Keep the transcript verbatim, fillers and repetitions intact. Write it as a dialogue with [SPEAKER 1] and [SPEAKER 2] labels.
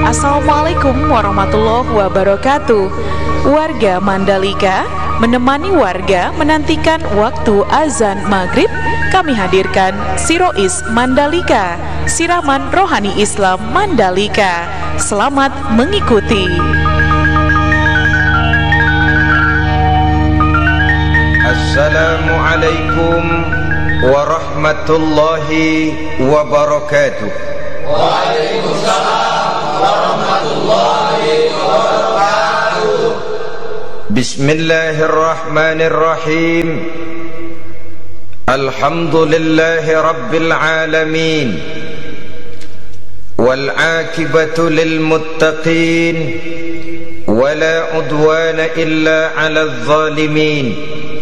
[SPEAKER 1] Assalamualaikum warahmatullahi wabarakatuh. Warga Mandalika menemani warga menantikan waktu azan maghrib. Kami hadirkan Sirois Mandalika, siraman rohani Islam Mandalika. Selamat mengikuti.
[SPEAKER 2] Assalamualaikum warahmatullahi wabarakatuh.
[SPEAKER 3] Waalaikumsalam warahmatullahi wabarakatuh.
[SPEAKER 2] Bismillahirrahmanirrahim. Alhamdulillahi rabbil alamin. Wal aqibatu lil muttaqin. Wala udwana illa 'alal zalimin.